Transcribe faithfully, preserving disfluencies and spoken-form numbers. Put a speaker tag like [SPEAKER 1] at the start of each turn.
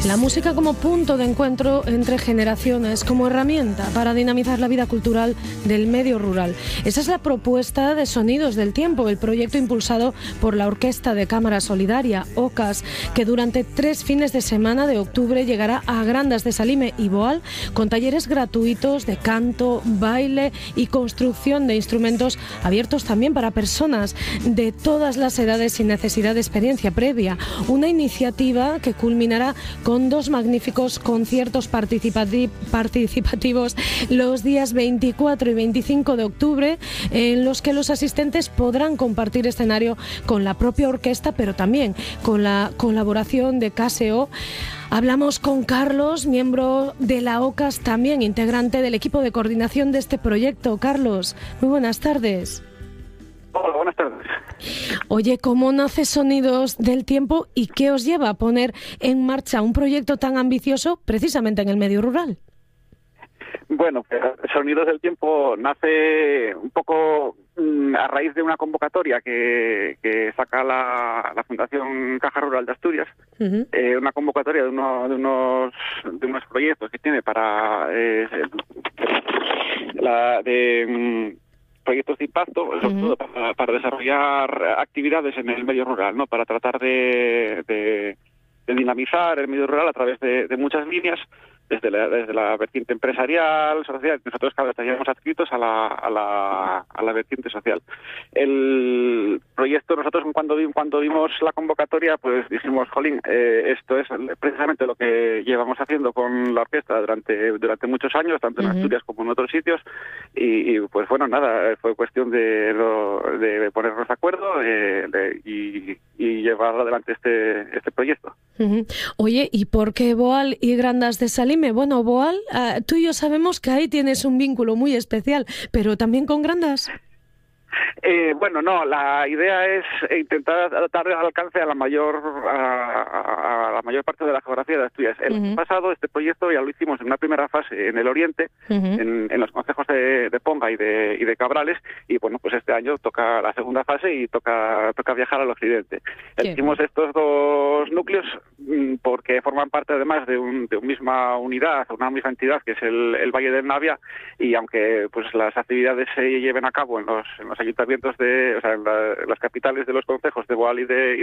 [SPEAKER 1] La música como punto de encuentro entre generaciones, como herramienta para dinamizar la vida cultural del medio rural. Esa es la propuesta de Sonidos del Tiempo, el proyecto impulsado por la Orquesta de Cámara Solidaria, OCAS, que durante tres fines de semana de octubre llegará a Grandas de Salime y Boal con talleres gratuitos de canto, baile y construcción de instrumentos abiertos también para personas de todas las edades sin necesidad de experiencia previa. Una iniciativa que culminará con con dos magníficos conciertos participati- participativos los días veinticuatro y veinticinco de octubre, en los que los asistentes podrán compartir escenario con la propia orquesta, pero también con la colaboración de K S O. Hablamos con Carlos, miembro de la OCAS, también integrante del equipo de coordinación de este proyecto. Carlos, muy buenas tardes.
[SPEAKER 2] Hola, buenas tardes.
[SPEAKER 1] Oye, ¿cómo nace Sonidos del Tiempo y qué os lleva a poner en marcha un proyecto tan ambicioso precisamente en el medio rural?
[SPEAKER 2] Bueno, Sonidos del Tiempo nace un poco mmm, a raíz de una convocatoria que, que saca la, la Fundación Caja Rural de Asturias, uh-huh. eh, una convocatoria de, uno, de, unos, de unos proyectos que tiene para eh, la de... Mmm, proyectos de impacto, sobre uh-huh. todo para, para desarrollar actividades en el medio rural, ¿no? Para tratar de, de, de dinamizar el medio rural a través de, de muchas líneas, desde la, desde la vertiente empresarial, social. Nosotros cada vez estaríamos adscritos a la, a la, a la vertiente social. El proyecto, nosotros cuando, cuando vimos la convocatoria, pues dijimos, jolín, eh, esto es precisamente lo que llevamos haciendo con la orquesta durante, durante muchos años, tanto en uh-huh. Asturias como en otros sitios, y, y pues bueno, nada, fue cuestión de, de ponernos de acuerdo eh, de, y, y llevar adelante este, este proyecto.
[SPEAKER 1] Uh-huh. Oye, ¿y por qué Boal y Grandas de Salime? Bueno, Boal, uh, tú y yo sabemos que ahí tienes un vínculo muy especial, pero también con Grandas.
[SPEAKER 2] Eh, bueno, no, la idea es intentar dar alcance a la mayor a, a la mayor parte de la geografía de Asturias. El año uh-huh. pasado este proyecto ya lo hicimos en una primera fase en el oriente, uh-huh. en, en los concejos de, de Ponga y de, y de Cabrales, y bueno, pues este año toca la segunda fase y toca toca viajar al occidente. Sí. Hicimos estos dos núcleos porque forman parte además de, un, de una misma unidad, una misma entidad que es el, el Valle del Navia, y aunque pues las actividades se lleven a cabo en los, en los ayuntamientos de, o sea, en, la, en las capitales de los concejos de Boal y de,